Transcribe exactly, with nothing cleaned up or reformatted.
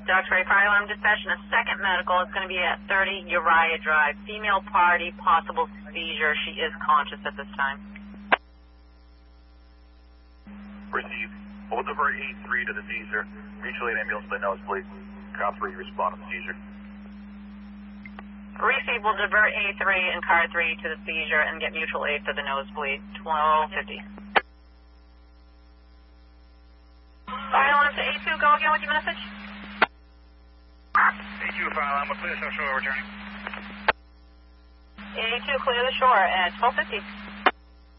Doctor Ray, fire alarm dispatch, and a second medical is going to be at thirty Uriah Drive. Female party, possible seizure. She is conscious at this time. Received. We'll divert E three to the seizure. Mutual aid ambulance by nosebleed. Car three, respond to the seizure. Receive will divert A three and car three to the seizure and get mutual aid for the nosebleed. twelve fifty. Fire alarm to A two, go again with your message. A two, fire alarm, we'll clear the shore, returning. A two, clear the shore at twelve fifty.